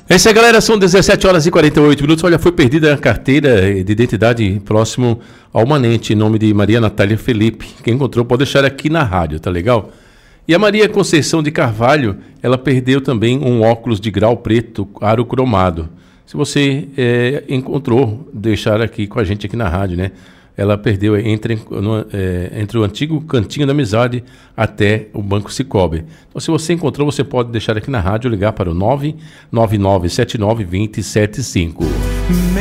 É isso aí, galera, são 17 horas e 48 minutos. Olha, foi perdida a carteira de identidade próximo ao Manente, em nome de Maria Natália Felipe. Quem encontrou pode deixar aqui na rádio, tá legal? E a Maria Conceição de Carvalho, ela perdeu também um óculos de grau preto, aro cromado. Se você encontrou, deixar aqui com a gente aqui na rádio, né? Ela perdeu entre o antigo Cantinho da Amizade até o Banco Cicobi. Então, se você encontrou, você pode deixar aqui na rádio, ligar para o 999792075.